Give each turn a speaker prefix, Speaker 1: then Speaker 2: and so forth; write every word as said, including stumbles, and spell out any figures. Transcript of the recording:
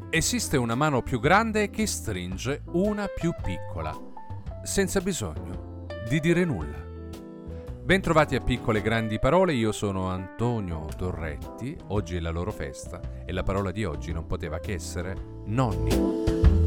Speaker 1: Esiste una mano più grande che stringe una più piccola, senza bisogno di dire nulla. Bentrovati a Piccole Grandi Parole, io sono Antonio Torretti, oggi è la loro festa e la parola di oggi non poteva che essere nonni.